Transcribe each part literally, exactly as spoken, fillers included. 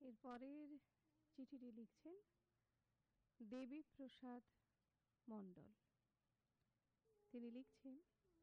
এর পরের চিঠিটি লিখছেন দেবীপ্রসাদ মণ্ডল। তিনি লিখছেন,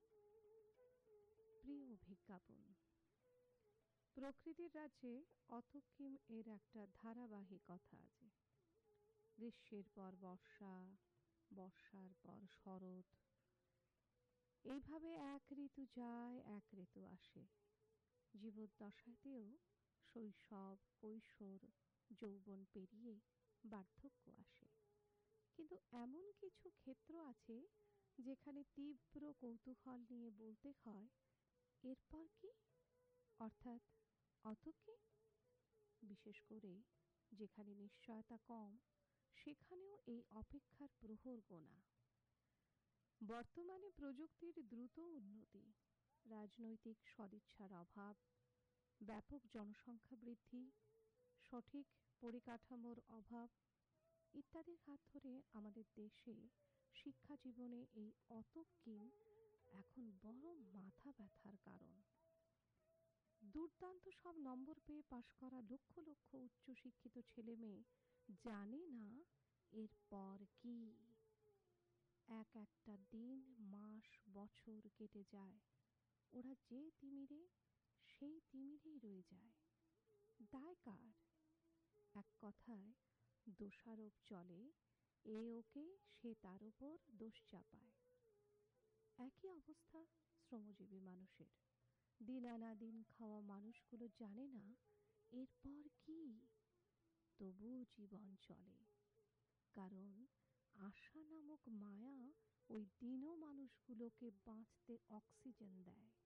প্রিয় বিজ্ঞাপন, প্রকৃতির রাজ্যে অতকিম এর একটা ধারাবাহিকতা আছে। গ্রীষ্মের পর বর্ষা, বর্ষার পর শরৎ, এইভাবে এক ঋতু যায় এক ঋতু আসে। জীবদ্দশাতেও শৈশব, কৈশোর, যৌবন পেরিয়ে বার্ধক্য আসে। কিন্তু এমন কিছু ক্ষেত্র আছে যেখানে তীব্র কৌতূহল নিয়ে বলতে হয়, এরপর কি, অর্থাৎ অত কি। বিশেষ করে যেখানে নিশ্চয়তা কম, সেখানেও এই অপেক্ষার প্রহর গোনা। বর্তমানে প্রযুক্তির দ্রুত উন্নতি, রাজনৈতিক সদিচ্ছার অভাব, ব্যাপক জনসংখ্যা বৃদ্ধি, সঠিক পরিকাঠামোর অভাব ইত্যাদির হাত ধরে আমাদের দেশে শিক্ষা জীবনে এই অতকিম এখন বড় মাথা ব্যথার কারণ। দুর্দান্ত সব নম্বর পেয়ে পাশ করা লক্ষ লক্ষ উচ্চশিক্ষিত ছেলে মেয়ে জানে না এরপর কি। এক একটা দিন, মাস, বছর কেটে যায়, ওরা যে তিমিরে সেই তিমিরেই রয়ে যায়। দায় কার? এক কথায় দোষারোপ চলে, এ ওকে, সে তার উপর দোষ চাপায়। একই অবস্থা শ্রমজীবী মানুষের। দিন আনা দিন খাওয়া মানুষগুলো জানে না এরপর কি, তবুও জীবন চলে। কারণ আশা নামক মায়া ওই দিনও মানুষগুলোকে বাঁচতে অক্সিজেন দেয়।